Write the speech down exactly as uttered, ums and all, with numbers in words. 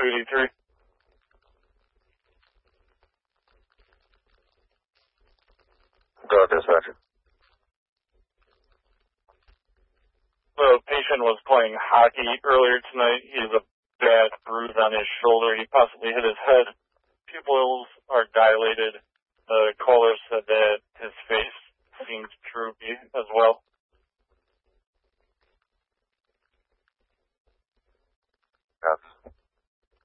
two eighty-three. Go ahead, dispatcher. The patient was playing hockey earlier tonight. He has a bad bruise on his shoulder. He possibly hit his head. Pupils are dilated. The caller said that his face seems droopy as well.